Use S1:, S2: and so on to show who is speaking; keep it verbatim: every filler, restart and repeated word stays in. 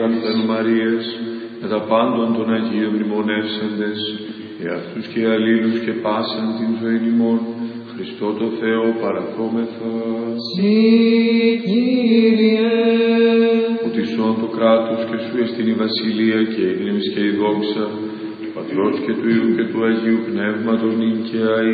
S1: Παρθένου Μαρίας, με τα πάντων των Αγίων μνημονεύσαντες, εαυτούς και αλλήλους και πάσαν την ζωή ημών, Χριστό το Θεό παραθόμεθα.
S2: Συ, Κύριε,
S1: ότι σών το κράτος και σου εστιν η βασιλεία και η δύναμις και η δόξα, του Πατρός και του Υιού και του Αγίου Πνεύματος νυν και αεί